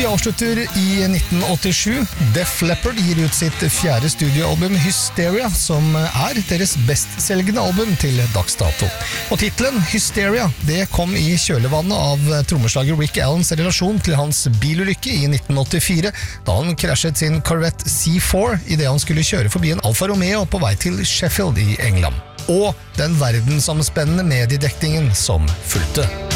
avslutter i 1987. Def Leppard gir ut sitt fjerde studioalbum Hysteria, som deres bestselgende album til dags dato. Og titlen Hysteria, det kom i kjølevannet av trommeslager Rick Allens relasjon til hans bilulykke i 1984, da han krasjet sin Corvette C4 i det han skulle kjøre forbi en Alfa Romeo på vei til Sheffield i England. Og den verdensomspennende mediedekningen som fulgte.